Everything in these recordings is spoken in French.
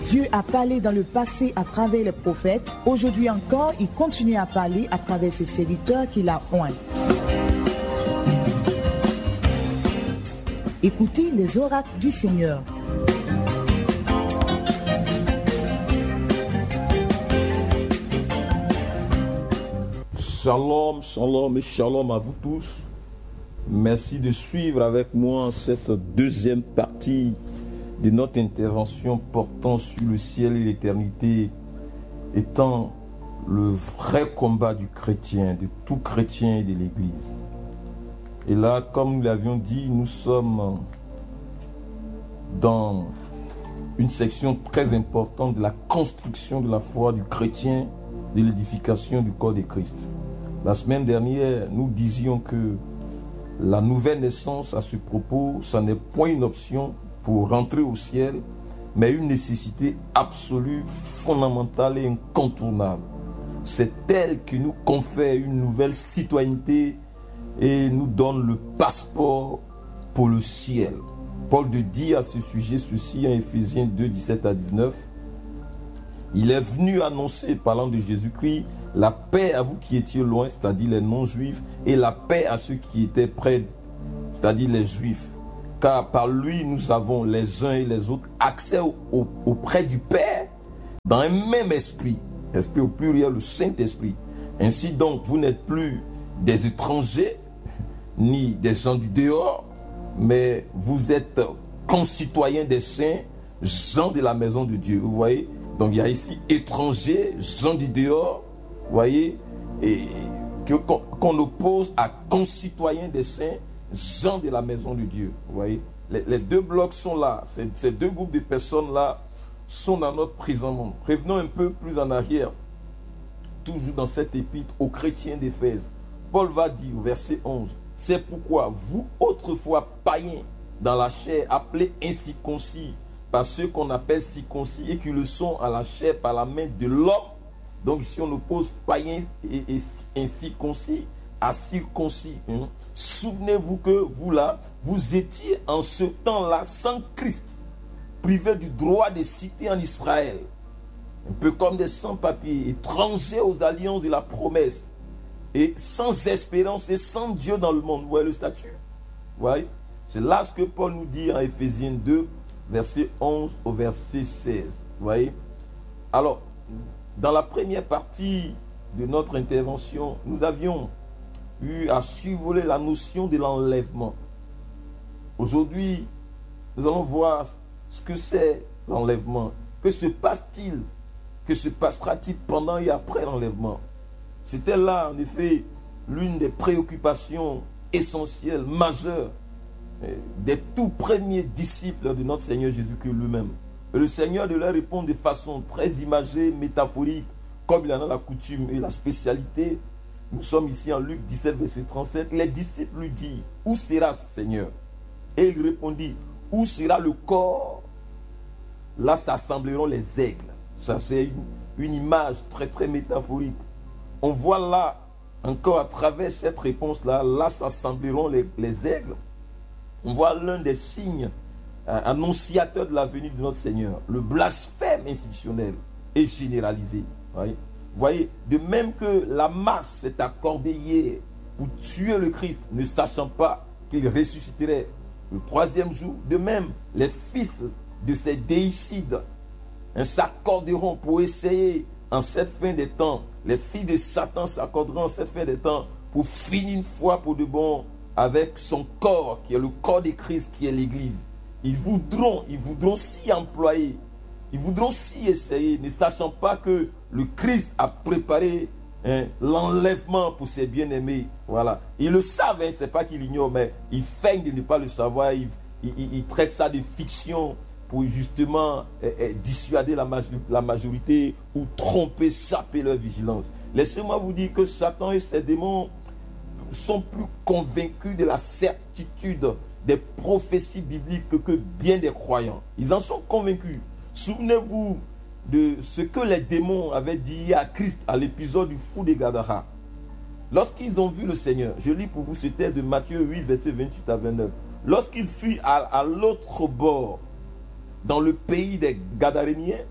Dieu a parlé dans le passé à travers les prophètes. Aujourd'hui encore, il continue à parler à travers ses serviteurs qu'il a oints. Écoutez les oracles du Seigneur. Shalom, shalom et shalom à vous tous. Merci de suivre avec moi cette deuxième partie de notre intervention portant sur le ciel et l'éternité, étant le vrai combat du chrétien, de tout chrétien et de l'Église. Et là, comme nous l'avions dit, nous sommes dans une section très importante de la construction de la foi du chrétien, de l'édification du corps de Christ. La semaine dernière, nous disions que la nouvelle naissance à ce propos, ça n'est point une option pour rentrer au ciel, mais une nécessité absolue, fondamentale et incontournable. C'est elle qui nous confère une nouvelle citoyenneté et nous donne le passeport pour le ciel. Paul dit à ce sujet ceci en Éphésiens 2, 17 à 19. Il est venu annoncer, parlant de Jésus-Christ, la paix à vous qui étiez loin, c'est-à-dire les non-juifs, et la paix à ceux qui étaient près, c'est-à-dire les juifs. Car par lui, nous avons les uns et les autres accès auprès du Père dans un même esprit. Esprit au pluriel, le Saint-Esprit. Ainsi donc, vous n'êtes plus des étrangers, ni des gens du dehors, mais vous êtes concitoyens des saints, gens de la maison de Dieu. Vous voyez? Donc il y a ici étrangers, gens du dehors, vous voyez, et qu'on oppose à concitoyens des saints, gens de la maison de Dieu. Vous voyez, les deux blocs sont là. Ces deux groupes de personnes-là sont dans notre présent monde. Revenons un peu plus en arrière, toujours dans cette épître aux chrétiens d'Éphèse. Paul va dire au verset 11, « C'est pourquoi vous, autrefois païens dans la chair, appelés incirconcis, par ceux qu'on appelle circoncis et qui le sont à la chair par la main de l'homme. » Donc ici on oppose païens et incirconcis à circoncis. Souvenez-vous que vous là, vous étiez en ce temps-là sans Christ, privés du droit de cité en Israël, un peu comme des sans-papiers, étrangers aux alliances de la promesse, et sans espérance et sans Dieu dans le monde. Vous voyez le statut? Vous voyez? C'est là ce que Paul nous dit en Éphésiens 2, verset 11 au verset 16. Vous voyez? Alors, dans la première partie de notre intervention, nous avions eu à survoler la notion de l'enlèvement. Aujourd'hui, nous allons voir ce que c'est l'enlèvement. Que se passe-t-il? Que se passera-t-il pendant et après l'enlèvement? C'était là, en effet, l'une des préoccupations essentielles, majeures, des tout premiers disciples de notre Seigneur Jésus-Christ lui-même. Et le Seigneur de leur répond de façon très imagée, métaphorique, comme il en a la coutume et la spécialité. Nous sommes ici en Luc 17, verset 37. Les disciples lui disent, « Où sera ce Seigneur ?» Et il répondit, « Où sera le corps? Là s'assembleront les aigles. » Ça, c'est une image très, très métaphorique. On voit là, encore à travers cette réponse-là, là s'assembleront les aigles. On voit l'un des signes annonciateurs de la venue de notre Seigneur, le blasphème institutionnel et généralisé. Vous voyez, de même que la masse s'est accordée hier pour tuer le Christ, ne sachant pas qu'il ressusciterait le troisième jour, de même, les fils de ces déicides s'accorderont pour essayer en cette fin des temps, les filles de Satan s'accorderont en cette fin des temps pour finir une fois pour de bon avec son corps, qui est le corps de Christ, qui est l'Église. Ils voudront s'y employer, ils voudront s'y essayer, ne sachant pas que le Christ a préparé l'enlèvement pour ses bien-aimés. Voilà. Ils le savent, ce n'est pas qu'ils l'ignorent, mais ils feignent de ne pas le savoir, ils traitent ça de fiction pour justement dissuader la majorité ou tromper, saper leur vigilance. Laissez-moi vous dire que Satan et ses démons sont plus convaincus de la certitude des prophéties bibliques que bien des croyants. Ils en sont convaincus. Souvenez-vous de ce que les démons avaient dit à Christ à l'épisode du fou de Gadara. Lorsqu'ils ont vu le Seigneur, je lis pour vous ce texte de Matthieu 8, verset 28 à 29. Lorsqu'il fut à l'autre bord, dans le pays des Gadaréniens,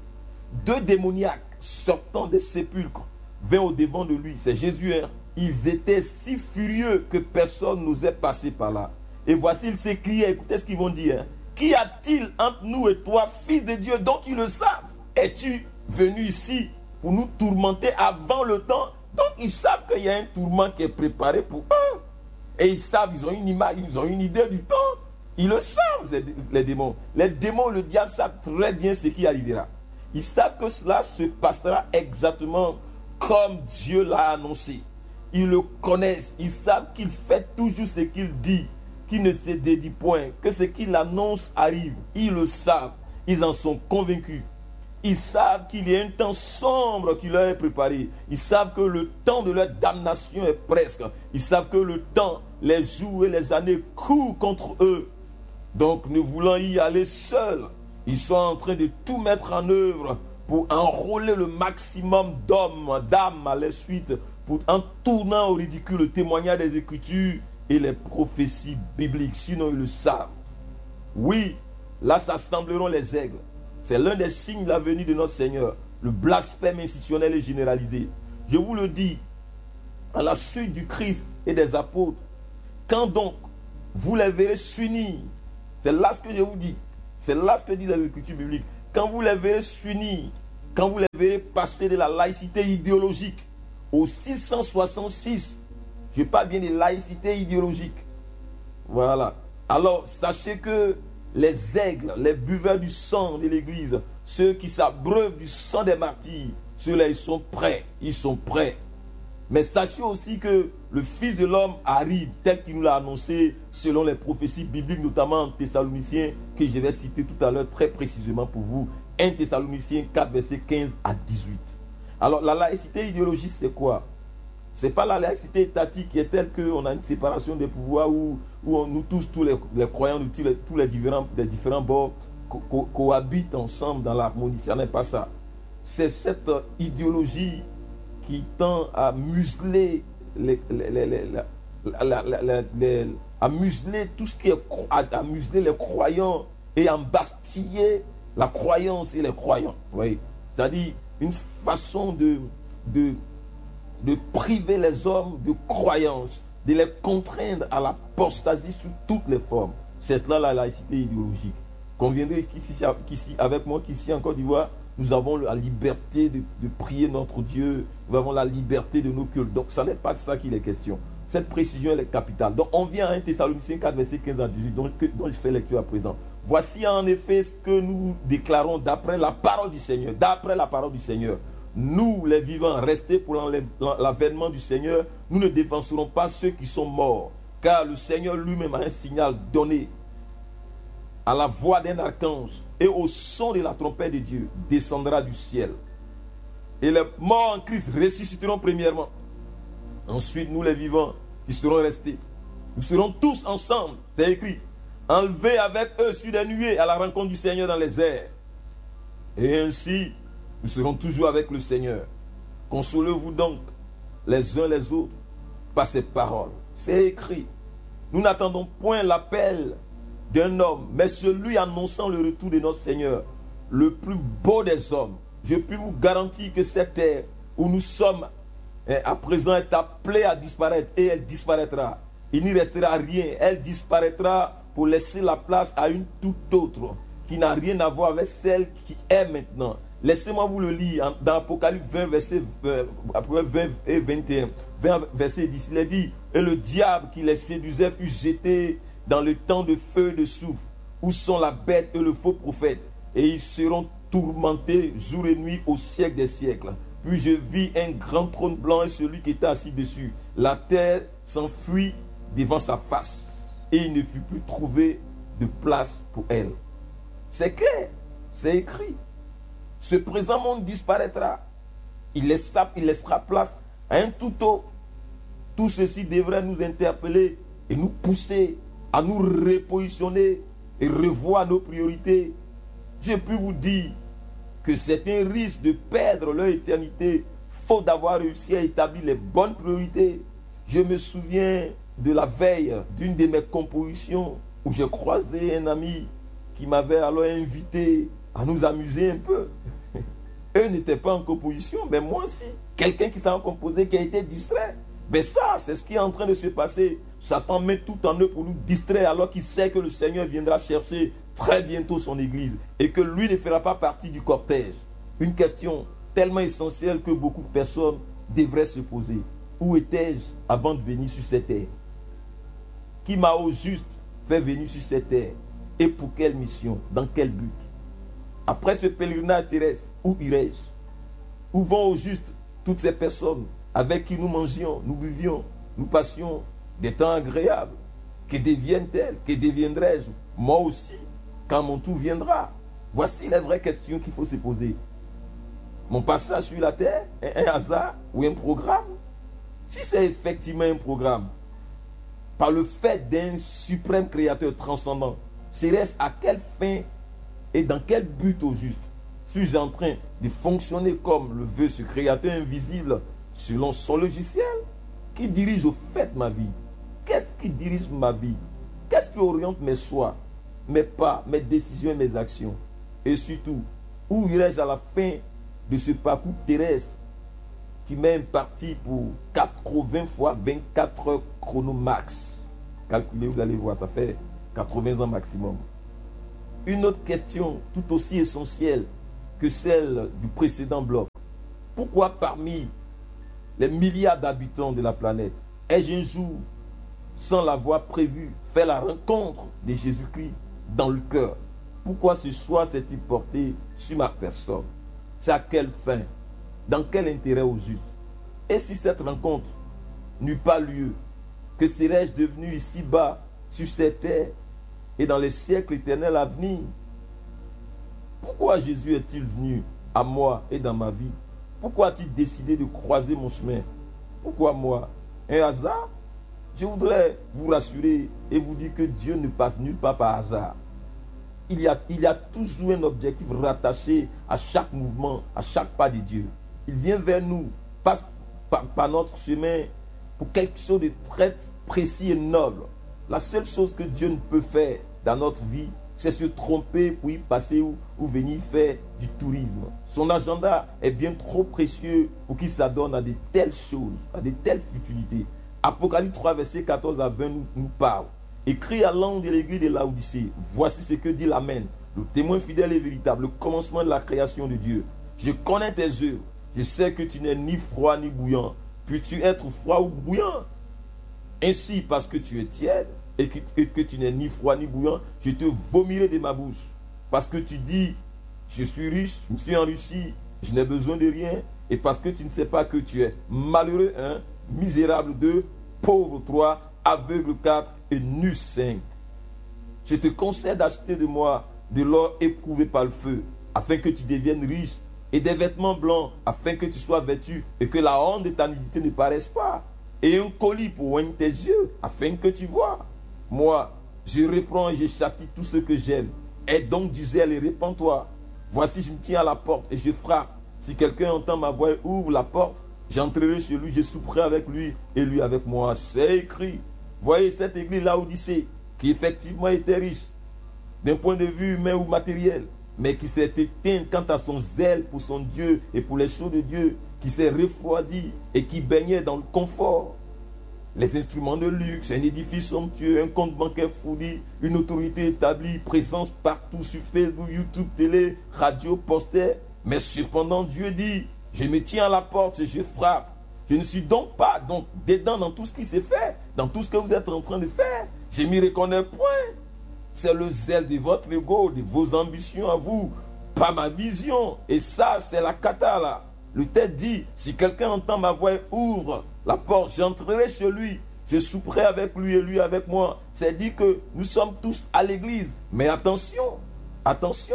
2 démoniaques sortant des sépulcres vinrent au devant de lui. C'est Jésus, hein. Ils étaient si furieux que personne n'osait passer par là. Et voici, ils s'écriaient, écoutez ce qu'ils vont dire. Hein. Qu'y a-t-il entre nous et toi, fils de Dieu? Donc ils le savent. Es-tu venu ici pour nous tourmenter avant le temps? Donc ils savent qu'il y a un tourment qui est préparé pour eux. Et ils savent, ils ont une image, ils ont une idée du temps. Ils le savent, les démons. Les démons, le diable savent très bien ce qui arrivera. Ils savent que cela se passera exactement comme Dieu l'a annoncé. Ils le connaissent. Ils savent qu'il fait toujours ce qu'il dit, qu'il ne se dédie point, que ce qu'il annonce arrive. Ils le savent. Ils en sont convaincus. Ils savent qu'il y a un temps sombre qui leur est préparé. Ils savent que le temps de leur damnation est presque. Ils savent que le temps, les jours et les années courent contre eux. Donc, ne voulant y aller seuls, ils sont en train de tout mettre en œuvre pour enrôler le maximum d'âmes à la suite, en tournant au ridicule le témoignage des Écritures et les prophéties bibliques. Sinon, ils le savent. Oui, là s'assembleront les aigles. C'est l'un des signes de la venue de notre Seigneur. Le blasphème institutionnel et généralisé. Je vous le dis, à la suite du Christ et des apôtres, quand donc vous les verrez s'unir, c'est là ce que je vous dis, c'est là ce que disent les Écritures bibliques, quand vous les verrez s'unir, quand vous les verrez passer de la laïcité idéologique au 666, je parle bien de laïcité idéologique, voilà, alors sachez que les aigles, les buveurs du sang de l'Église, ceux qui s'abreuvent du sang des martyrs, ceux-là ils sont prêts, Mais sachez aussi que le Fils de l'homme arrive tel qu'il nous l'a annoncé selon les prophéties bibliques, notamment en Thessaloniciens, que je vais citer tout à l'heure très précisément pour vous. 1 Thessaloniciens 4, versets 15 à 18. Alors la laïcité idéologique, c'est quoi? Ce n'est pas la laïcité étatique qui est telle qu'on a une séparation des pouvoirs où nous tous les croyants de tous les différents bords cohabitent ensemble dans l'harmonie. Ce n'est pas ça. C'est cette idéologie qui tend à museler à museler tout ce qui est à museler les croyants et embastiller la croyance et les croyants. Oui. C'est-à-dire une façon de priver les hommes de croyance, de les contraindre à l'apostasie sous toutes les formes. C'est cela la laïcité idéologique. Conviendrez qu'ici avec moi qu'ici en Côte d'Ivoire, nous avons la liberté de prier notre Dieu. Nous avons la liberté de nos cultes. Donc, ça n'est pas de ça qu'il est question. Cette précision, elle est capitale. Donc, on vient à 1 Thessaloniciens 4, verset 15 à 18, dont je fais lecture à présent. Voici en effet ce que nous déclarons d'après la parole du Seigneur. D'après la parole du Seigneur. Nous, les vivants, restés pour l'avènement du Seigneur, nous ne défenserons pas ceux qui sont morts. Car le Seigneur lui-même a un signal donné à la voix d'un archange et au son de la trompette de Dieu descendra du ciel. Et les morts en Christ ressusciteront premièrement. Ensuite, nous les vivants qui serons restés, nous serons tous ensemble, c'est écrit, enlevés avec eux sur des nuées à la rencontre du Seigneur dans les airs. Et ainsi, nous serons toujours avec le Seigneur. Consolez-vous donc les uns les autres par ces paroles. C'est écrit. Nous n'attendons point l'appel d'un homme, mais celui annonçant le retour de notre Seigneur, le plus beau des hommes. Je puis vous garantir que cette terre où nous sommes à présent est appelée à disparaître et elle disparaîtra. Il n'y restera rien. Elle disparaîtra pour laisser la place à une toute autre qui n'a rien à voir avec celle qui est maintenant. Laissez-moi vous le lire dans Apocalypse 20, verset 20 et 21. 20 verset 10, il est dit, et le diable qui les séduisait fut jeté dans le temps de feu et de soufre, où sont la bête et le faux prophète, et ils seront tourmentés jour et nuit au siècle des siècles. Puis je vis un grand trône blanc et celui qui était assis dessus. La terre s'enfuit devant sa face, et il ne fut plus trouvé de place pour elle. C'est clair, c'est écrit. Ce présent monde disparaîtra. Il laissera place à un tout autre. Tout ceci devrait nous interpeller et nous pousser à nous repositionner et revoir nos priorités. Je peux vous dire que c'est un risque de perdre leur éternité faute d'avoir réussi à établir les bonnes priorités. Je me souviens de la veille d'une de mes compositions où j'ai croisé un ami qui m'avait alors invité à nous amuser un peu. Eux n'étaient pas en composition, mais moi aussi. Quelqu'un qui s'est en composé, qui a été distrait. Mais ça, c'est ce qui est en train de se passer. Satan met tout en eux pour nous distraire alors qu'il sait que le Seigneur viendra chercher très bientôt son église et que lui ne fera pas partie du cortège. Une question tellement essentielle que beaucoup de personnes devraient se poser. Où étais-je avant de venir sur cette terre? Qui m'a au juste fait venir sur cette terre? Et pour quelle mission? Dans quel but? Après ce pèlerinage terrestre, où irai-je? Où vont au juste toutes ces personnes avec qui nous mangions, nous buvions, nous passions des temps agréables? Que deviennent-elles? Que deviendrai-je moi aussi quand mon tour viendra? Voici les vraies questions qu'il faut se poser. Mon passage sur la terre est un hasard ou un programme? Si c'est effectivement un programme, par le fait d'un suprême créateur transcendant, serait-ce à quelle fin et dans quel but au juste? Suis-je en train de fonctionner comme le veut ce créateur invisible selon son logiciel? Qui dirige au fait ma vie? Qu'est-ce qui dirige ma vie? Qu'est-ce qui oriente mes choix, mes pas, mes décisions et mes actions? Et surtout, où irai-je à la fin de ce parcours terrestre qui m'est imparti pour 80 fois 24 heures chrono max? Calculez, vous allez voir, ça fait 80 ans maximum. Une autre question tout aussi essentielle que celle du précédent bloc. Pourquoi parmi les milliards d'habitants de la planète, ai-je un jour, sans l'avoir prévu, fait la rencontre de Jésus-Christ dans le cœur? Pourquoi ce choix s'est-il porté sur ma personne? C'est à quelle fin? Dans quel intérêt au juste? Et si cette rencontre n'eut pas lieu, que serais-je devenu ici-bas, sur cette terre, et dans les siècles éternels à venir? Pourquoi Jésus est-il venu à moi et dans ma vie? Pourquoi a-t-il décidé de croiser mon chemin? Pourquoi moi? Un hasard? Je voudrais vous rassurer et vous dire que Dieu ne passe nulle part par hasard. Il y a toujours un objectif rattaché à chaque mouvement, à chaque pas de Dieu. Il vient vers nous, passe par notre chemin pour quelque chose de très précis et noble. La seule chose que Dieu ne peut faire dans notre vie, c'est se tromper pour y passer ou venir faire du tourisme. Son agenda est bien trop précieux pour qu'il s'adonne à de telles choses, à de telles futilités. Apocalypse 3, verset 14 à 20 nous parle. Écrit à l'ange de l'église de Laodicée, voici ce que dit l'Amen, le témoin fidèle et véritable, le commencement de la création de Dieu. Je connais tes œuvres, je sais que tu n'es ni froid ni bouillant. Puis-tu être froid ou bouillant? Ainsi, parce que tu es tiède et que tu n'es ni froid ni bouillant, je te vomirai de ma bouche. Parce que tu dis, je suis riche, je me suis enrichi, je n'ai besoin de rien. Et parce que tu ne sais pas que tu es malheureux, 1, misérable 2, pauvre 3, aveugle 4 et nu 5. Je te conseille d'acheter de moi de l'or éprouvé par le feu, afin que tu deviennes riche, et des vêtements blancs, afin que tu sois vêtu, et que la honte de ta nudité ne paraisse pas, et un colis pour oindre tes yeux, afin que tu vois. Moi, je reprends et je châtie tout ce que j'aime. Aie donc du zèle et répands-toi. Voici, je me tiens à la porte et je frappe. Si quelqu'un entend ma voix et ouvre la porte, j'entrerai chez lui, je souperai avec lui et lui avec moi. C'est écrit. Voyez cette église Laodicée, qui effectivement était riche, d'un point de vue humain ou matériel, mais qui s'est éteinte quant à son zèle pour son Dieu et pour les choses de Dieu, qui s'est refroidi et qui baignait dans le confort. Les instruments de luxe, un édifice somptueux, un compte bancaire fourni, une autorité établie, présence partout sur Facebook, YouTube, télé, radio, poster. Mais cependant, Dieu dit, je me tiens à la porte et je frappe. Je ne suis donc pas dedans dans tout ce qui s'est fait, dans tout ce que vous êtes en train de faire. Je m'y reconnais point. C'est le zèle de votre ego, de vos ambitions à vous, pas ma vision. Et ça, c'est la cata là. Le texte dit, si quelqu'un entend ma voix et ouvre la porte, j'entrerai chez lui, je souperai avec lui et lui avec moi. C'est dit que nous sommes tous à l'église. Mais attention, attention,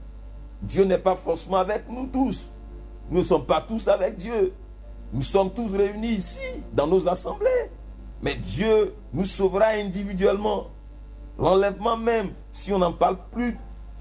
Dieu n'est pas forcément avec nous tous. Nous ne sommes pas tous avec Dieu. Nous sommes tous réunis ici, dans nos assemblées. Mais Dieu nous sauvera individuellement. L'enlèvement même, si on n'en parle plus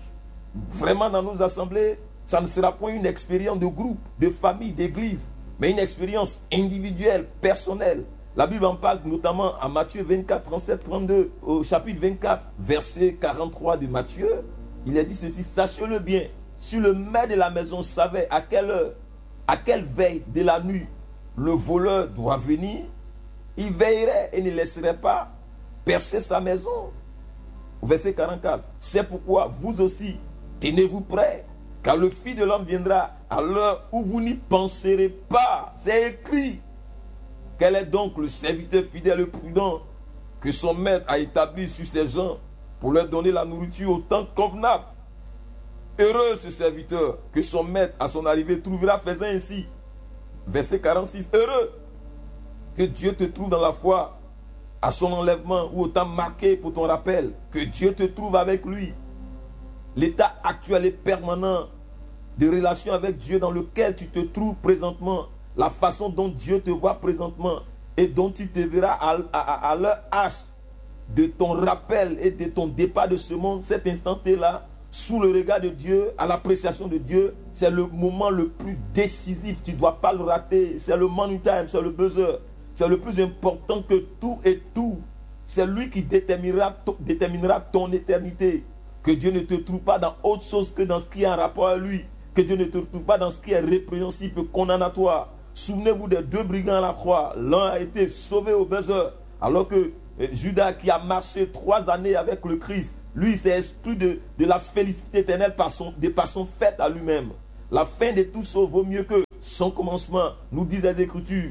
vraiment dans nos assemblées, ça ne sera pas une expérience de groupe, de famille, d'église, mais une expérience individuelle, personnelle. La Bible en parle notamment à Matthieu 24, 37, 32, au chapitre 24, verset 43 de Matthieu. Il a dit ceci, sachez-le bien, si le maître de la maison savait à quelle heure, à quelle veille de la nuit le voleur doit venir, il veillerait et ne laisserait pas percer sa maison. Verset 44. C'est pourquoi vous aussi, tenez-vous prêts, car le Fils de l'homme viendra à l'heure où vous n'y penserez pas. C'est écrit. Quel est donc le serviteur fidèle et prudent que son maître a établi sur ses gens pour leur donner la nourriture au temps convenable? Heureux ce serviteur que son maître à son arrivée trouvera faisant ainsi. Verset 46. Heureux que Dieu te trouve dans la foi à son enlèvement ou au temps marqué pour ton rappel. Que Dieu te trouve avec lui. L'état actuel et permanent de relation avec Dieu dans lequel tu te trouves présentement, la façon dont Dieu te voit présentement et dont tu te verras à l'heure H de ton rappel et de ton départ de ce monde, cet instant là, sous le regard de Dieu, à l'appréciation de Dieu, c'est le moment le plus décisif. Tu ne dois pas le rater. C'est le money time, c'est le buzzer. C'est le plus important que tout et tout. C'est lui qui déterminera ton éternité. Que Dieu ne te trouve pas dans autre chose que dans ce qui est en rapport à lui. Que Dieu ne te trouve pas dans ce qui est répréhensible, condamnatoire. Souvenez-vous des 2 brigands à la croix. L'un a été sauvé au buzzer, alors que Judas, qui a marché 3 années avec le Christ, lui s'est exclu de la félicité éternelle par son fait à lui-même. La fin de tout ça vaut mieux que son commencement, nous disent les Écritures.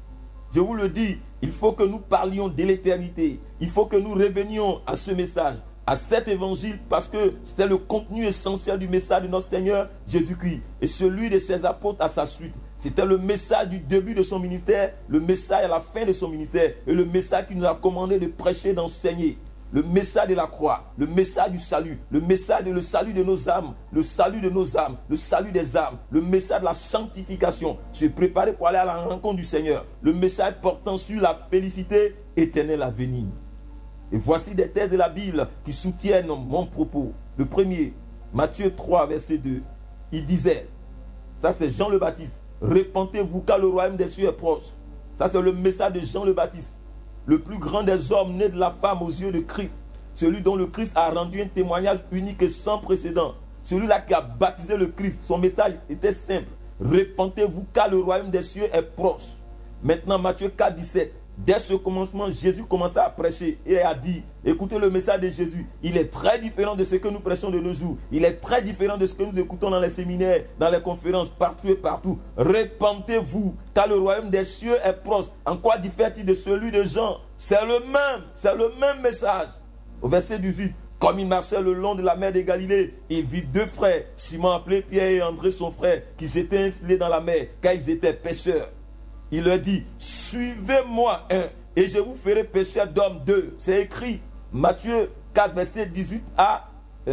Je vous le dis, il faut que nous parlions de l'éternité. Il faut que nous revenions à ce message, à cet évangile, parce que c'était le contenu essentiel du message de notre Seigneur Jésus-Christ et celui de ses apôtres à sa suite. C'était le message du début de son ministère, le message à la fin de son ministère et le message qui nous a commandé de prêcher, d'enseigner. Le message de la croix, le message du salut, le salut de nos âmes, le salut de nos âmes, le salut des âmes, le message de la sanctification, se préparer pour aller à la rencontre du Seigneur, le message portant sur la félicité éternelle à venir. Et voici des textes de la Bible qui soutiennent mon propos. Le premier, Matthieu 3, verset 2, il disait, ça c'est Jean le Baptiste, repentez-vous car le royaume des cieux est proche. Ça c'est le message de Jean le Baptiste. Le plus grand des hommes né de la femme aux yeux de Christ, celui dont le Christ a rendu un témoignage unique et sans précédent, celui-là qui a baptisé le Christ, son message était simple, repentez-vous car le royaume des cieux est proche. Maintenant Matthieu 4, 17, dès ce commencement, Jésus commença à prêcher et a dit, écoutez le message de Jésus, il est très différent de ce que nous prêchons de nos jours, il est très différent de ce que nous écoutons dans les séminaires, dans les conférences, partout et partout. Repentez-vous, car le royaume des cieux est proche. En quoi diffère-t-il de celui de Jean? C'est le même message. Au verset 18, comme il marchait le long de la mer de Galilée, il vit 2 frères, Simon appelé Pierre et André son frère, qui s'étaient infilés dans la mer, car ils étaient pêcheurs. Il leur dit, suivez-moi, 1, et je vous ferai pécheurs d'hommes, 2. C'est écrit, Matthieu 4, verset 18 à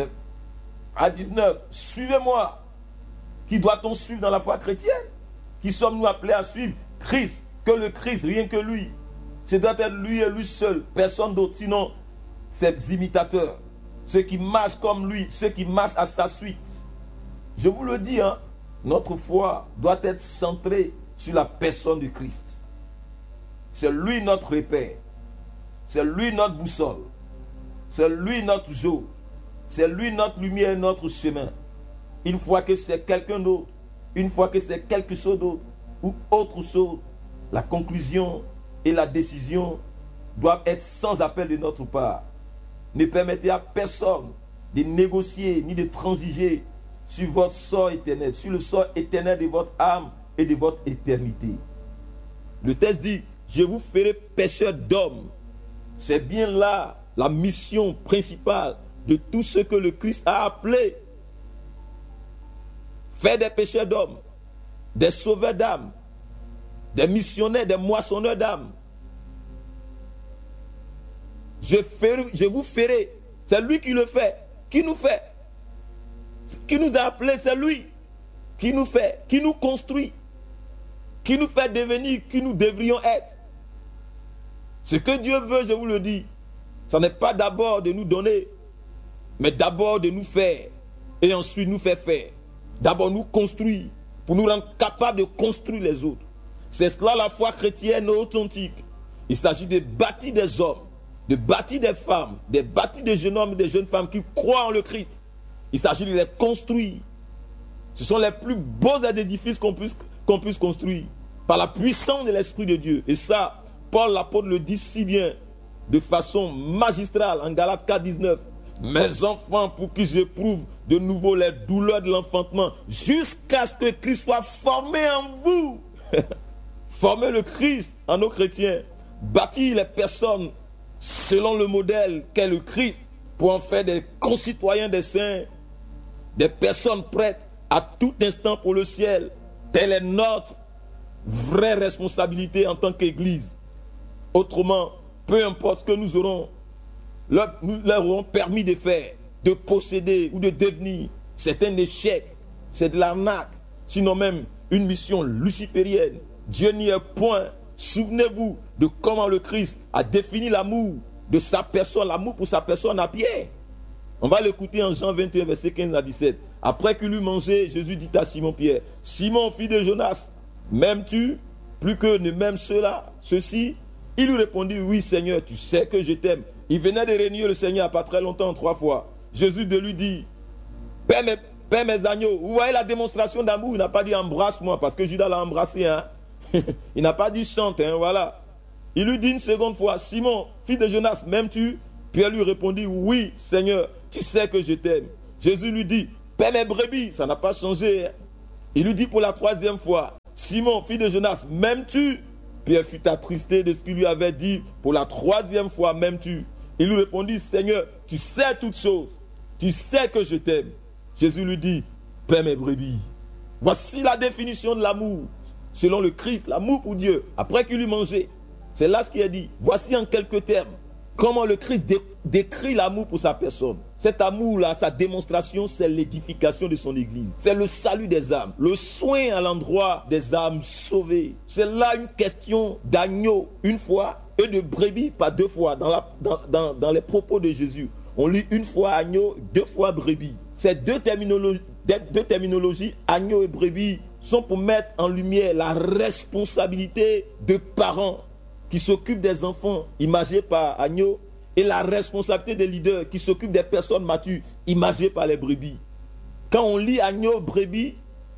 19. Suivez-moi. Qui doit-on suivre dans la foi chrétienne? Qui sommes-nous appelés à suivre? Christ. Que le Christ, rien que lui. Ce doit être lui et lui seul, personne d'autre, sinon ses imitateurs. Ceux qui marchent comme lui, ceux qui marchent à sa suite. Je vous le dis, notre foi doit être centrée sur la personne de Christ. C'est lui notre repère. C'est lui notre boussole. C'est lui notre jour. C'est lui notre lumière, notre chemin. Une fois que c'est quelqu'un d'autre, une fois que c'est quelque chose d'autre ou autre chose, la conclusion et la décision doivent être sans appel de notre part. Ne permettez à personne de négocier ni de transiger sur votre sort éternel, sur le sort éternel de votre âme et de votre éternité. Le texte dit, je vous ferai pécheurs d'hommes. C'est bien là la mission principale de tout ce que le Christ a appelé. Faire des pécheurs d'hommes, des sauveurs d'âmes, des missionnaires, des moissonneurs d'âmes. Je vous ferai. C'est lui qui le fait. Qui nous fait? Qui nous a appelés, c'est lui. Qui nous fait, qui nous construit, qui nous fait devenir qui nous devrions être. Ce que Dieu veut, je vous le dis, ce n'est pas d'abord de nous donner, mais d'abord de nous faire et ensuite nous faire faire. D'abord nous construire pour nous rendre capables de construire les autres. C'est cela la foi chrétienne authentique. Il s'agit de bâtir des hommes, de bâtir des femmes, de bâtir des jeunes hommes et des jeunes femmes qui croient en le Christ. Il s'agit de les construire Ce sont les plus beaux édifices qu'on puisse construire par la puissance de l'Esprit de Dieu. Et ça, Paul l'apôtre le dit si bien, de façon magistrale, en Galates 4, 19. Mes enfants, pour qui j'éprouve de nouveau les douleurs de l'enfantement, jusqu'à ce que Christ soit formé en vous. Former le Christ en nos chrétiens, bâtir les personnes selon le modèle qu'est le Christ, pour en faire des concitoyens des saints, des personnes prêtes à tout instant pour le ciel. Telle est notre vraie responsabilité en tant qu'Église. Autrement, peu importe ce que nous leur aurons permis de faire, de posséder ou de devenir, c'est un échec, c'est de l'arnaque, sinon même une mission luciférienne. Dieu n'y est point. Souvenez-vous de comment le Christ a défini l'amour de sa personne, l'amour pour sa personne à Pierre. On va l'écouter en Jean 21, verset 15 à 17. Après qu'il eut mangé, Jésus dit à Simon-Pierre, « Simon, fils de Jonas, m'aimes-tu plus que ne m'aiment ceux-ci » Il lui répondit, « Oui, Seigneur, tu sais que je t'aime. » Il venait de réunir le Seigneur pas très longtemps, 3 fois. Jésus de lui dit, « Paie mes agneaux. » Vous voyez la démonstration d'amour. Il n'a pas dit « Embrasse-moi » parce que Judas l'a embrassé. Hein? Il n'a pas dit « Chante ». Hein, voilà. Il lui dit une seconde fois, « Simon, fils de Jonas, m'aimes-tu » Pierre lui répondit, « Oui, Seigneur, tu sais que je t'aime. » Jésus lui dit, « Paie mes brebis. » Ça n'a pas changé. Hein? Il lui dit pour la 3e fois, « Simon, fils de Jonas, m'aimes-tu » Pierre fut attristé de ce qu'il lui avait dit. Pour la 3e fois, m'aimes-tu? Il lui répondit, « Seigneur, tu sais toutes choses. Tu sais que je t'aime. » Jésus lui dit, « Paie mes brebis. » Voici la définition de l'amour. Selon le Christ, l'amour pour Dieu. Après qu'il eut mangé, c'est là ce qui est dit. Voici en quelques termes comment le Christ décrit l'amour pour sa personne. Cet amour-là, sa démonstration, c'est l'édification de son Église. C'est le salut des âmes, le soin à l'endroit des âmes sauvées. C'est là une question d'agneau une fois et de brebis pas 2 fois. Dans les propos de Jésus, on lit 1 fois agneau, 2 fois brebis. Ces deux terminologies, agneau et brebis, sont pour mettre en lumière la responsabilité de parents qui s'occupent des enfants imagés par agneau et la responsabilité des leaders qui s'occupent des personnes matures imagées par les brebis. Quand on lit agneau, brebis,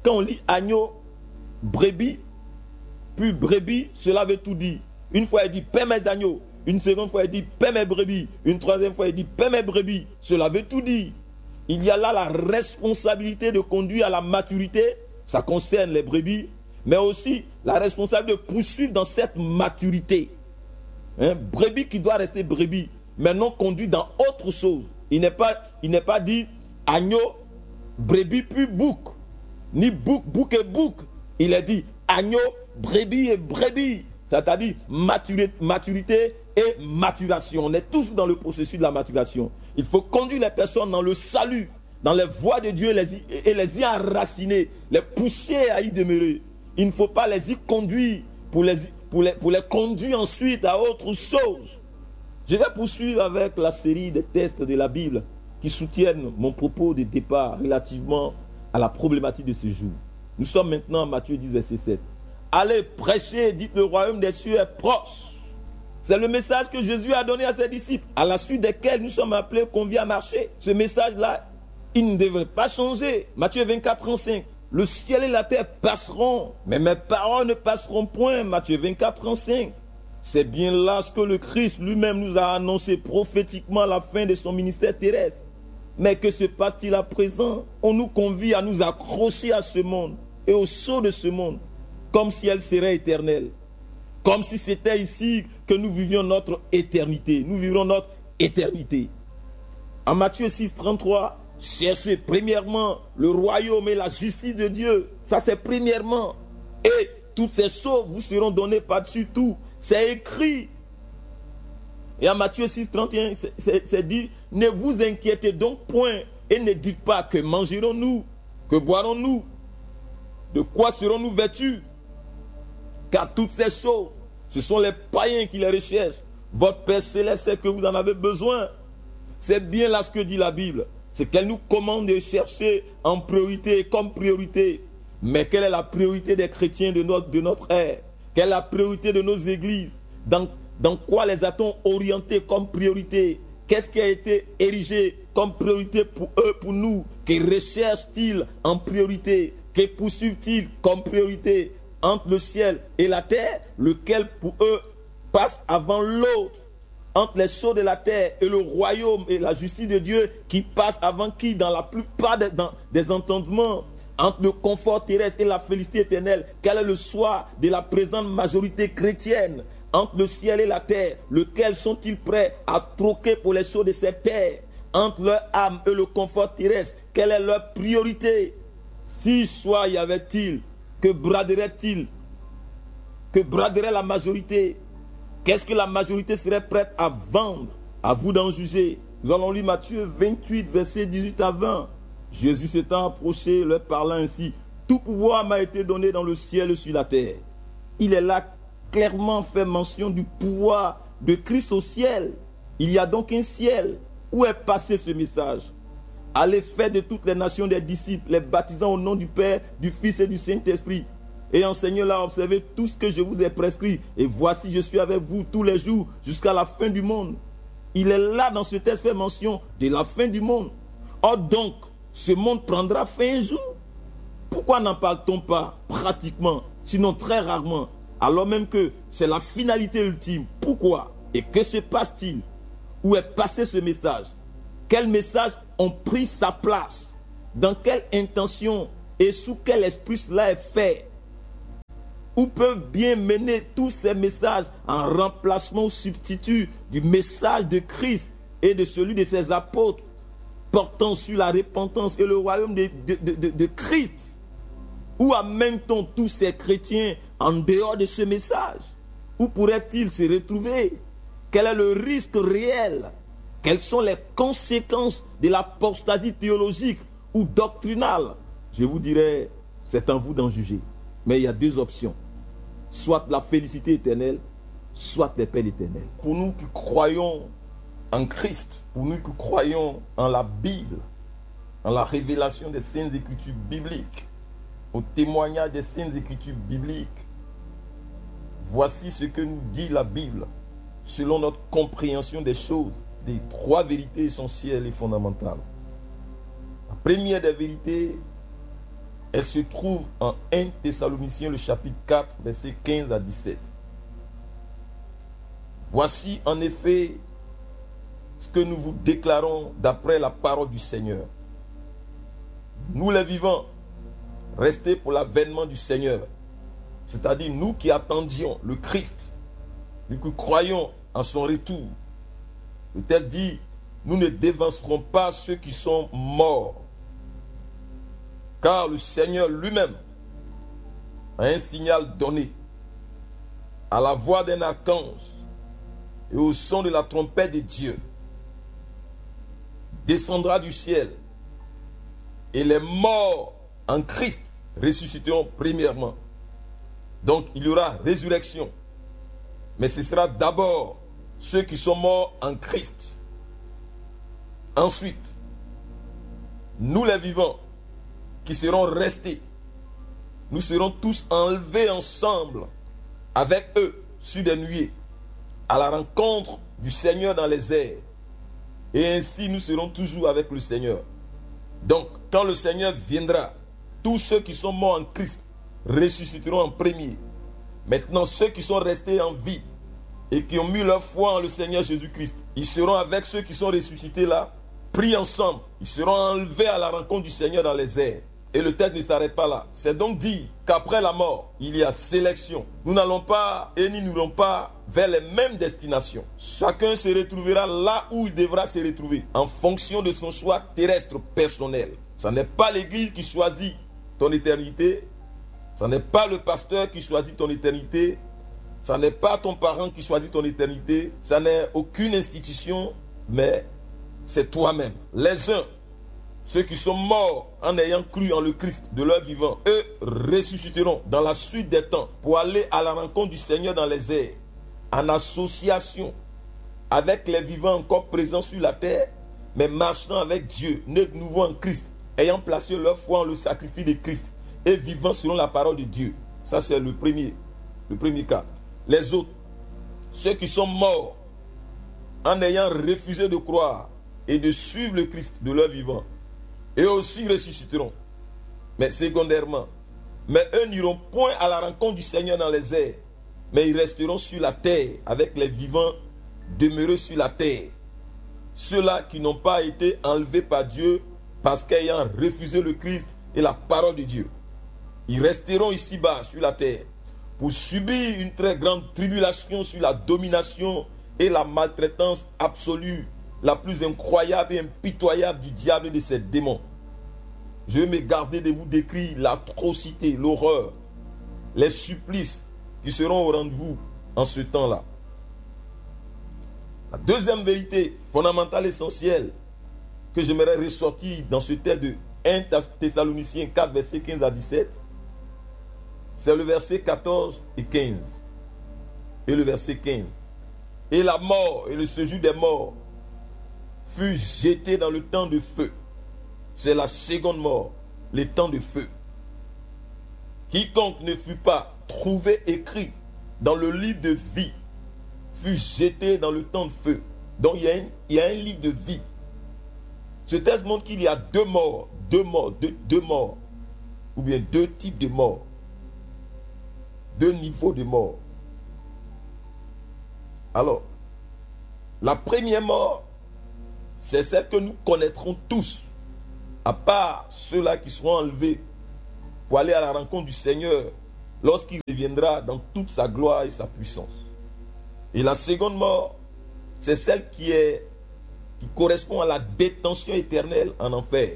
puis brebis, cela veut tout dire. Une fois il dit paie mes agneaux, une seconde fois il dit paie mes brebis, une 3e fois il dit paie mes brebis, cela veut tout dire. Il y a là la responsabilité de conduire à la maturité, ça concerne les brebis, mais aussi la responsabilité de poursuivre dans cette maturité. Brebis qui doit rester brebis, mais non conduit dans autre chose. Il n'est pas dit agneau, brebis puis bouc, ni bouc et bouc. Il est dit agneau, brebis et brebis. C'est-à-dire maturité et maturation. On est toujours dans le processus de la maturation. Il faut conduire les personnes dans le salut, dans les voies de Dieu et les y enraciner, les pousser à y demeurer. Il ne faut pas les y conduire pour les conduire ensuite à autre chose. Je vais poursuivre avec la série des tests de la Bible qui soutiennent mon propos de départ relativement à la problématique de ce jour. Nous sommes maintenant à Matthieu 10, verset 7. Allez, prêchez, dites le royaume des cieux est proche. C'est le message que Jésus a donné à ses disciples, à la suite desquels nous sommes appelés, conviés à marcher. Ce message-là, il ne devrait pas changer. Matthieu 24, 35. Le ciel et la terre passeront, mais mes paroles ne passeront point. Matthieu 24, 35. C'est bien là ce que le Christ lui-même nous a annoncé prophétiquement à la fin de son ministère terrestre. Mais que se passe-t-il à présent? On nous convie à nous accrocher à ce monde et au sceau de ce monde, comme si elle serait éternelle. Comme si c'était ici que nous vivions notre éternité. Nous vivrons notre éternité. En Matthieu 6, 33, cherchez premièrement le royaume et la justice de Dieu. Ça c'est premièrement. Et toutes ces choses vous seront données par-dessus tout. C'est écrit. Et en Matthieu 6, 31, c'est dit, ne vous inquiétez donc point et ne dites pas que mangerons-nous, que boirons-nous, de quoi serons-nous vêtus? Car toutes ces choses, ce sont les païens qui les recherchent. Votre Père céleste sait que vous en avez besoin. C'est bien là ce que dit la Bible. C'est qu'elle nous commande de chercher en priorité, comme priorité. Mais quelle est la priorité des chrétiens de notre ère? Quelle est la priorité de nos églises? Dans quoi les a-t-on orientés comme priorité? Qu'est-ce qui a été érigé comme priorité pour eux, pour nous? Que recherchent-ils en priorité? Que poursuivent-ils comme priorité entre le ciel et la terre? Lequel pour eux passe avant l'autre? Entre les choses de la terre et le royaume et la justice de Dieu, qui passe avant qui dans la plupart des entendements? Entre le confort terrestre et la félicité éternelle, quel est le choix de la présente majorité chrétienne? Entre le ciel et la terre, lequel sont-ils prêts à troquer pour les choses de cette terre? Entre leur âme et le confort terrestre, quelle est leur priorité? Si choix y avait-il, que braderait-il? Que braderait la majorité? Qu'est-ce que la majorité serait prête à vendre? À vous d'en juger. Nous allons lire Matthieu 28, versets 18 à 20. Jésus s'étant approché, leur parlant ainsi: tout pouvoir m'a été donné dans le ciel et sur la terre. Il est là clairement fait mention du pouvoir de Christ au ciel. Il y a donc un ciel. Où est passé ce message? Allez faire de toutes les nations des disciples, les baptisant au nom du Père, du Fils et du Saint-Esprit, et enseignez-leur à observer tout ce que je vous ai prescrit. Et voici, je suis avec vous tous les jours jusqu'à la fin du monde. Il est là dans ce texte fait mention de la fin du monde. Or donc, ce monde prendra fin un jour. Pourquoi n'en parle-t-on pas pratiquement, sinon très rarement, alors même que c'est la finalité ultime? Pourquoi? Et que se passe-t-il? Où est passé ce message? Quels messages ont pris sa place? Dans quelle intention et sous quel esprit cela est fait? Où peuvent bien mener tous ces messages en remplacement ou substitut du message de Christ et de celui de ses apôtres portant sur la repentance et le royaume de Christ? Où amène-t-on tous ces chrétiens en dehors de ce message? Où pourraient-ils se retrouver? Quel est le risque réel? Quelles sont les conséquences de l'apostasie théologique ou doctrinale? Je vous dirais, c'est à vous d'en juger. Mais il y a deux options. Soit la félicité éternelle, soit les paix éternelles. Pour nous qui croyons en Christ, pour nous qui croyons en la Bible, en la révélation des Saintes Écritures bibliques, au témoignage des Saintes Écritures bibliques, voici ce que nous dit la Bible, selon notre compréhension des choses, des trois vérités essentielles et fondamentales. La première des vérités, elle se trouve en 1 Thessaloniciens, le chapitre 4, versets 15 à 17. Voici en effet ce que nous vous déclarons d'après la parole du Seigneur. Nous les vivants, restés pour l'avènement du Seigneur, c'est-à-dire nous qui attendions le Christ, nous qui croyons en son retour. Le texte dit, nous ne dévancerons pas ceux qui sont morts, car le Seigneur lui-même a un signal donné à la voix d'un archange et au son de la trompette de Dieu. Descendra du ciel et les morts en Christ ressusciteront premièrement. Donc il y aura résurrection. Mais ce sera d'abord ceux qui sont morts en Christ. Ensuite, nous les vivants qui serons restés, nous serons tous enlevés ensemble avec eux sur des nuées à la rencontre du Seigneur dans les airs. Et ainsi nous serons toujours avec le Seigneur. Donc quand le Seigneur viendra, tous ceux qui sont morts en Christ ressusciteront en premier. Maintenant ceux qui sont restés en vie et qui ont mis leur foi en le Seigneur Jésus-Christ, ils seront avec ceux qui sont ressuscités là, pris ensemble. Ils seront enlevés à la rencontre du Seigneur dans les airs. Et le texte ne s'arrête pas là. C'est donc dit qu'après la mort, il y a sélection. Nous n'allons pas et nous n'irons pas vers les mêmes destinations. Chacun se retrouvera là où il devra se retrouver, en fonction de son choix terrestre personnel. Ce n'est pas l'église qui choisit ton éternité. Ce n'est pas le pasteur qui choisit ton éternité. Ce n'est pas ton parent qui choisit ton éternité. Ce n'est aucune institution, mais c'est toi-même. Les uns, ceux qui sont morts en ayant cru en le Christ de leur vivant, eux ressusciteront dans la suite des temps pour aller à la rencontre du Seigneur dans les airs, en association avec les vivants encore présents sur la terre, mais marchant avec Dieu, nés de nouveau en Christ, ayant placé leur foi en le sacrifice de Christ et vivant selon la parole de Dieu. Ça c'est le premier cas. Les autres, ceux qui sont morts en ayant refusé de croire et de suivre le Christ de leur vivant, eux aussi ressusciteront. Mais secondairement, mais eux n'iront point à la rencontre du Seigneur dans les airs, mais ils resteront sur la terre avec les vivants demeurés sur la terre. Ceux-là qui n'ont pas été enlevés par Dieu parce qu'ayant refusé le Christ et la parole de Dieu. Ils resteront ici-bas sur la terre pour subir une très grande tribulation sur la domination et la maltraitance absolue, la plus incroyable et impitoyable du diable et de ses démons. Je vais me garder de vous décrire l'atrocité, l'horreur, les supplices qui seront au rendez-vous en ce temps-là. La deuxième vérité fondamentale, essentielle, que j'aimerais ressortir dans ce texte de 1 Thessaloniciens 4, versets 15 à 17, c'est le verset 14 et 15. Et le verset 15. Et la mort et le séjour des morts fut jeté dans le temps de feu. C'est la seconde mort, le temps de feu. Quiconque ne fut pas trouvé écrit dans le livre de vie fut jeté dans le temps de feu. Donc il y a un livre de vie. Ce texte montre qu'il y a deux morts, ou bien deux types de morts, deux niveaux de mort. Alors, la première mort, c'est celle que nous connaîtrons tous, à part ceux-là qui seront enlevés pour aller à la rencontre du Seigneur lorsqu'il reviendra dans toute sa gloire et sa puissance. Et la seconde mort, c'est celle qui correspond à la détention éternelle en enfer.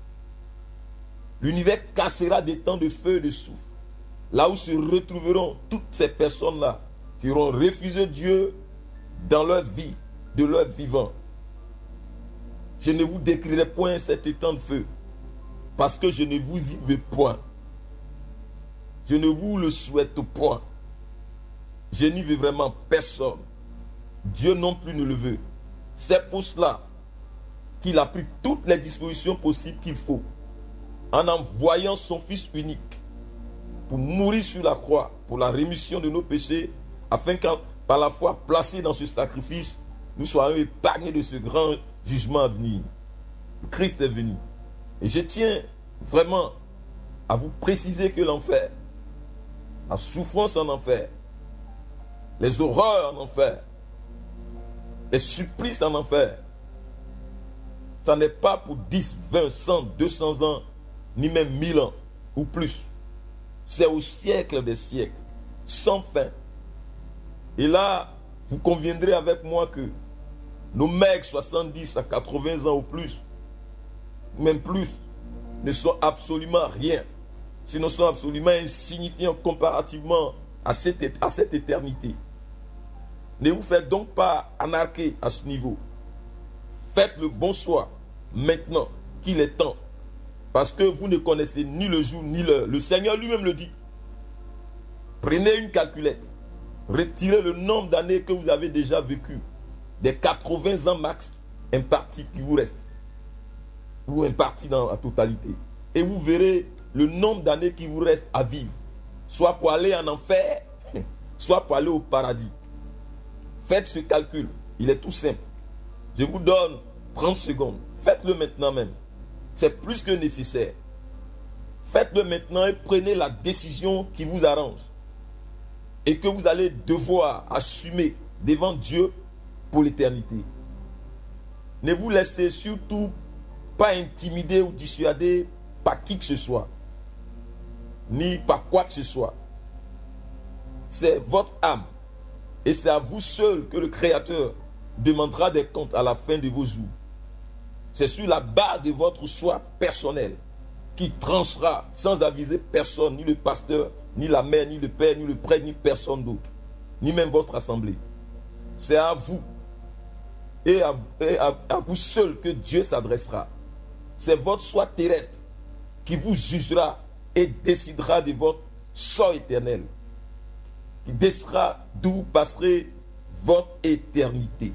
L'univers cassera des temps de feu et de souffle, là où se retrouveront toutes ces personnes-là qui auront refusé Dieu dans leur vie, de leur vivant. Je ne vous décrirai point cet temps de feu, parce que je ne vous y veux point. Je ne vous le souhaite point. Je n'y veux vraiment personne. Dieu non plus ne le veut. C'est pour cela qu'il a pris toutes les dispositions possibles qu'il faut, en envoyant son Fils unique pour mourir sur la croix, pour la rémission de nos péchés, afin que par la foi placée dans ce sacrifice, nous soyons épargnés de ce grand jugement à venir. Christ est venu. Et je tiens vraiment à vous préciser que l'enfer, la souffrance en enfer, les horreurs en enfer, les supplices en enfer, ça n'est pas pour 10, 20, 100, 200 ans, ni même 1000 ans ou plus. C'est au siècle des siècles, sans fin. Et là, vous conviendrez avec moi que nos mecs 70 à 80 ans ou plus, même plus, ne sont absolument rien. Sinon sont absolument insignifiants comparativement à cette éternité. Ne vous faites donc pas anarquer à ce niveau. Faites le bon choix maintenant qu'il est temps. Parce que vous ne connaissez ni le jour ni l'heure. Le Seigneur lui-même le dit. Prenez une calculette. Retirez le nombre d'années que vous avez déjà vécu. Des 80 ans max impartis qui vous restent. Ou impartis dans la totalité. Et vous verrez le nombre d'années qui vous reste à vivre. Soit pour aller en enfer, soit pour aller au paradis. Faites ce calcul. Il est tout simple. Je vous donne 30 secondes. Faites-le maintenant même. C'est plus que nécessaire. Faites-le maintenant et prenez la décision qui vous arrange. Et que vous allez devoir assumer devant Dieu pour l'éternité. Ne vous laissez surtout pas intimider ou dissuader par qui que ce soit. Ni par quoi que ce soit. C'est votre âme. Et c'est à vous seul que le Créateur demandera des comptes à la fin de vos jours. C'est sur la base de votre choix personnel qui tranchera sans aviser personne, ni le pasteur, ni la mère, ni le père, ni le prêtre, ni personne d'autre, ni même votre assemblée. C'est à vous et à vous seul que Dieu s'adressera. C'est votre choix terrestre qui vous jugera et décidera de votre sort éternel, qui décidera d'où vous passerez votre éternité.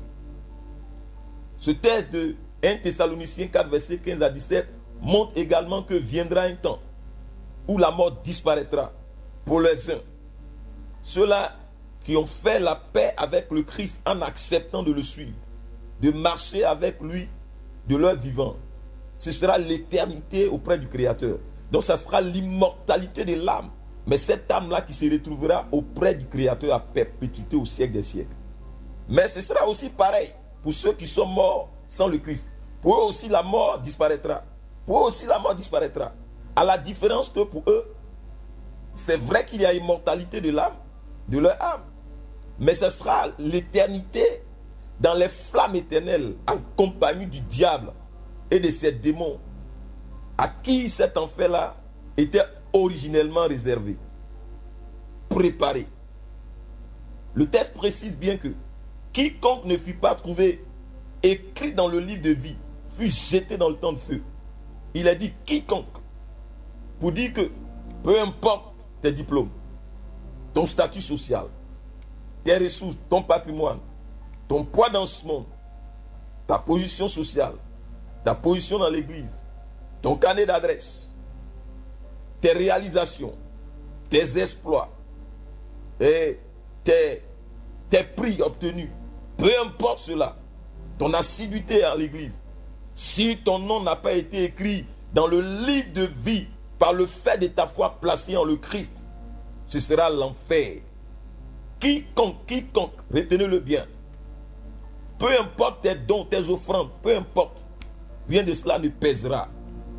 Ce texte de 1 Thessaloniciens 4, versets 15 à 17 montre également que viendra un temps où la mort disparaîtra pour les uns. Ceux-là qui ont fait la paix avec le Christ en acceptant de le suivre de marcher avec lui de leur vivant. Ce sera l'éternité auprès du Créateur. Donc ça sera l'immortalité de l'âme. Mais cette âme-là qui se retrouvera auprès du Créateur à perpétuité au siècle des siècles. Mais ce sera aussi pareil pour ceux qui sont morts sans le Christ. Pour eux aussi la mort disparaîtra. Pour eux aussi la mort disparaîtra. À la différence que pour eux, c'est vrai qu'il y a immortalité de l'âme, de leur âme. Mais ce sera l'éternité dans les flammes éternelles en compagnie du diable et de ses démons à qui cet enfer-là était originellement réservé, préparé. Le texte précise bien que quiconque ne fut pas trouvé écrit dans le livre de vie fut jeté dans le temps de feu. Il a dit quiconque, pour dire que peu importe tes diplômes, ton statut social, tes ressources, ton patrimoine, ton poids dans ce monde, ta position sociale, ta position dans l'église, ton carnet d'adresse, tes réalisations, tes exploits et tes prix obtenus, peu importe cela, ton assiduité à l'église, si ton nom n'a pas été écrit dans le livre de vie par le fait de ta foi placée en le Christ, ce sera l'enfer. Quiconque, retenez-le bien, peu importe tes dons, tes offrandes, peu importe, rien de cela ne pèsera.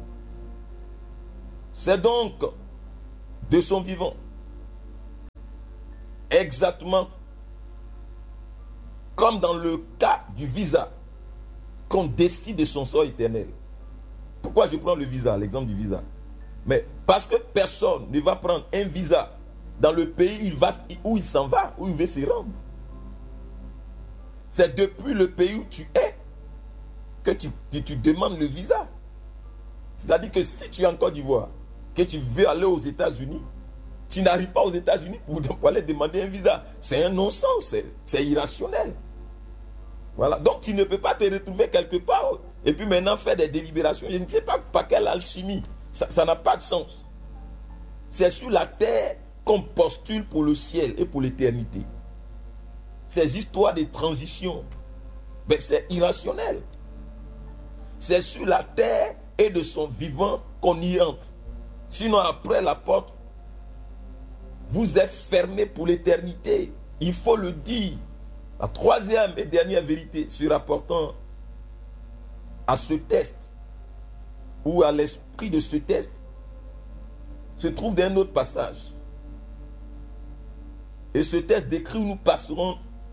C'est donc de son vivant, exactement comme dans le cas du visa, qu'on décide de son sort éternel. Pourquoi je prends le visa, l'exemple du visa? Mais parce que personne ne va prendre un visa dans le pays où il s'en va, où il veut se rendre. C'est depuis le pays où tu es que tu demandes le visa. C'est-à-dire que si tu es en Côte d'Ivoire, que tu veux aller aux États-Unis, tu n'arrives pas aux États-Unis pour aller demander un visa. C'est un non-sens, c'est irrationnel. Voilà. Donc tu ne peux pas te retrouver quelque part et puis maintenant faire des délibérations. Je ne sais pas par quelle alchimie. Ça n'a pas de sens. C'est sur la terre qu'on postule pour le ciel et pour l'éternité. Ces histoires de transition, ben c'est irrationnel. C'est sur la terre et de son vivant qu'on y entre. Sinon, après la porte, vous êtes fermé pour l'éternité. Il faut le dire. La troisième et dernière vérité se rapportant à ce test, ou à l'esprit de ce test, se trouve dans un autre passage. Et ce test décrit où nous passerons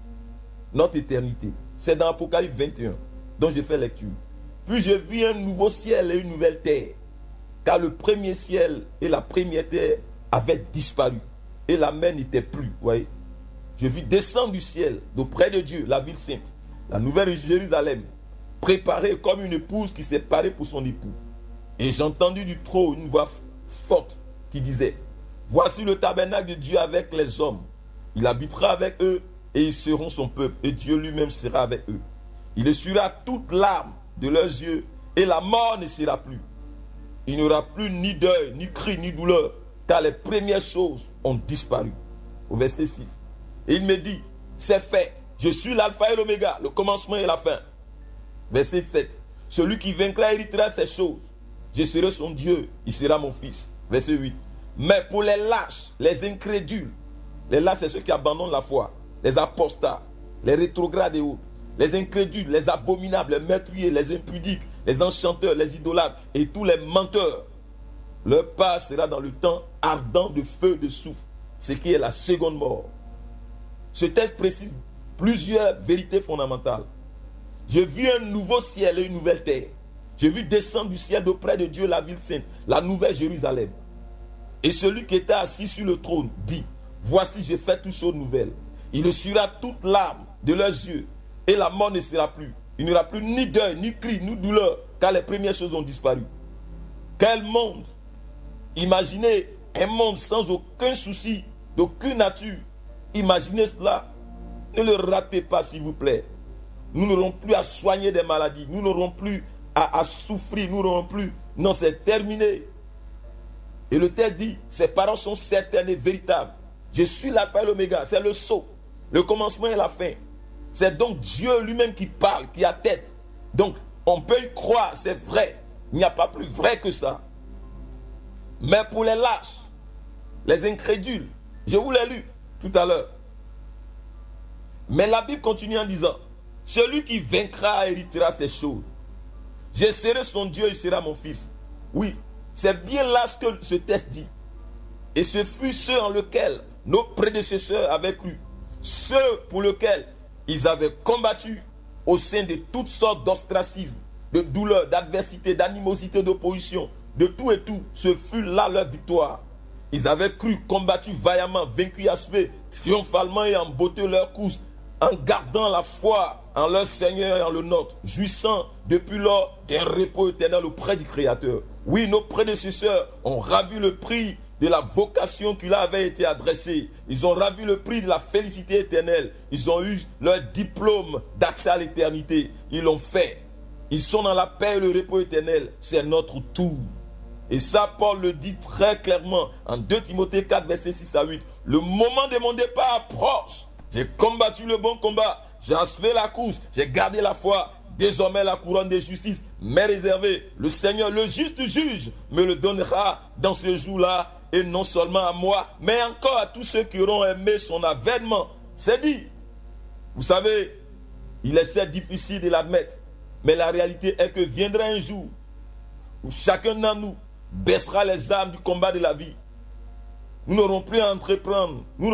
notre éternité. C'est dans Apocalypse 21, dont je fais lecture. Puis je vis un nouveau ciel et une nouvelle terre, car le premier ciel et la première terre avaient disparu, et la mer n'était plus. Voyez? Je vis descendre du ciel, d'auprès de Dieu, la ville sainte, la nouvelle Jérusalem, préparée comme une épouse qui s'est parée pour son époux. Et j'ai entendu du trône une voix forte qui disait: voici le tabernacle de Dieu avec les hommes. Il habitera avec eux et ils seront son peuple. Et Dieu lui-même sera avec eux. Il essuiera toute larme de leurs yeux et la mort ne sera plus. Il n'y aura plus ni deuil, ni cri, ni douleur, car les premières choses ont disparu. Au verset 6. Et il me dit: c'est fait. Je suis l'alpha et l'oméga, le commencement et la fin. Verset 7. Celui qui vaincra héritera ces choses. Je serai son Dieu, il sera mon fils. Verset 8. Mais pour les lâches, les incrédules, les lâches, c'est ceux qui abandonnent la foi, les apostats, les rétrogrades et autres, les incrédules, les abominables, les meurtriers, les impudiques, les enchanteurs, les idolâtres et tous les menteurs, leur part sera dans le temps ardent de feu, de soufre, ce qui est la seconde mort. Ce texte précise plusieurs vérités fondamentales. Je vis un nouveau ciel et une nouvelle terre. J'ai vu descendre du ciel d'auprès de Dieu la ville sainte, la nouvelle Jérusalem. Et celui qui était assis sur le trône dit: voici, je fais toutes choses nouvelles. Il essuiera toute larme de leurs yeux, et la mort ne sera plus. Il n'y aura plus ni deuil, ni cri, ni douleur, car les premières choses ont disparu. Quel monde! Imaginez un monde sans aucun souci, d'aucune nature. Imaginez cela. Ne le ratez pas, s'il vous plaît. Nous n'aurons plus à soigner des maladies. Nous n'aurons plus à souffrir. Nous n'aurons plus. Non, c'est terminé. Et le texte dit: ces paroles sont certaines et véritables. Je suis l'alpha et l'oméga. C'est le sceau, le commencement et la fin. C'est donc Dieu lui-même qui parle, qui atteste. Donc, on peut y croire, c'est vrai. Il n'y a pas plus vrai que ça. Mais pour les lâches, les incrédules, je vous l'ai lu tout à l'heure. Mais la Bible continue en disant, celui qui vaincra héritera ces choses. Je serai son Dieu, il sera mon fils. Oui, c'est bien là ce que ce texte dit. Et ce fut ceux en lesquels nos prédécesseurs avaient cru. Ceux pour lesquels ils avaient combattu au sein de toutes sortes d'ostracisme, de douleur, d'adversité, d'animosité, d'opposition, de tout et tout. Ce fut là leur victoire. Ils avaient cru, combattu vaillamment, vaincu, achevé, triomphalement et en beauté leur course, en gardant la foi en leur Seigneur et en le nôtre, jouissant depuis lors d'un repos éternel auprès du Créateur. Oui, nos prédécesseurs ont ravi le prix de la vocation qui leur avait été adressée. Ils ont ravi le prix de la félicité éternelle. Ils ont eu leur diplôme d'accès à l'éternité. Ils l'ont fait. Ils sont dans la paix et le repos éternel. C'est notre tour. Et ça, Paul le dit très clairement en 2 Timothée 4, versets 6 à 8. Le moment de mon départ approche. J'ai combattu le bon combat. J'ai achevé la course. J'ai gardé la foi. Désormais, la couronne de justice m'est réservée. Le Seigneur, le juste juge, me le donnera dans ce jour-là. Et non seulement à moi, mais encore à tous ceux qui auront aimé son avènement. C'est dit. Vous savez, il est certes difficile de l'admettre. Mais la réalité est que viendra un jour où chacun d'entre nous baissera les armes du combat de la vie. Nous n'aurons plus à entreprendre. Nous